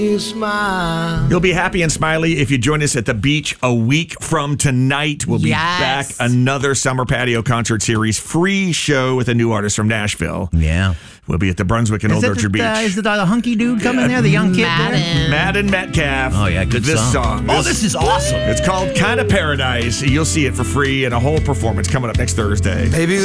You smile. You'll be happy and smiley if you join us at the beach a week from tonight. We'll be back. Another summer patio concert series, free show with a new artist from Nashville. Yeah. We'll be at the Brunswick and Old Orchard Beach. Is the hunky dude coming there, the young kid there? Madden Metcalf. Oh, yeah, good song. This is awesome. It's called Kinda Paradise. You'll see it for free and a whole performance coming up next Thursday. Baby,